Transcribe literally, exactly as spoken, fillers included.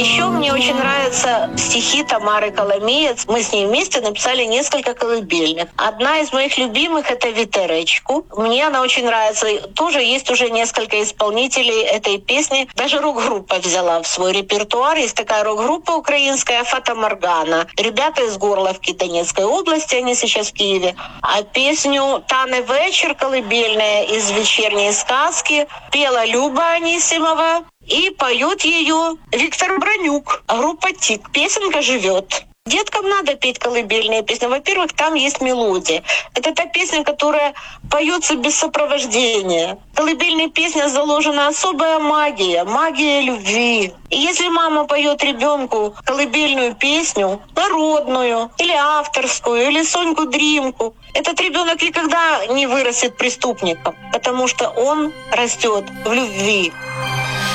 Еще мне очень нравятся стихи Тамары Коломеец. Мы с ней вместе написали несколько колыбельных. Одна из моих любимых — это «Вітеречку». Мне она очень нравится. Тоже есть уже несколько исполнителей этой песни. Даже рок-группа взяла в свой репертуар. Есть такая рок-группа украинская «Фата Моргана». Ребята из Горловки Донецкой области, они сейчас в Киеве. А песню «Тане вечер» колыбельная из «Вечерней сказки» пела Люба Анисимова. И поет ее Виктор Бронюк, группа «Тик». Песенка живет. Деткам надо петь колыбельные песни. Во-первых, там есть мелодия. Это та песня, которая поется без сопровождения. В колыбельной песне заложена особая магия, магия любви. И если мама поет ребенку колыбельную песню, народную, или авторскую, или Соньку Дримку, этот ребенок никогда не вырастет преступником, потому что он растет в любви.